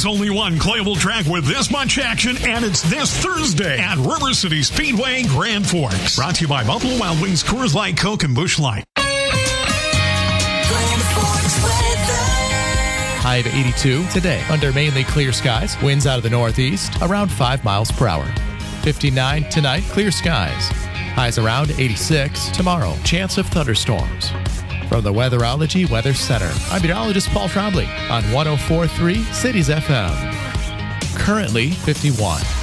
There's only one playable track with this much action, and it's this Thursday at River City Speedway, Grand Forks. Brought to you by Buffalo Wild Wings, Coors Light, Coke, and Busch Light. High of 82 today under mainly clear skies. Winds out of the northeast around 5 miles per hour. 59 tonight, clear skies. Highs around 86 tomorrow. Chance of thunderstorms. From the Weatherology Weather Center, I'm meteorologist Paul Trombley on 104.3 Cities FM. Currently 51.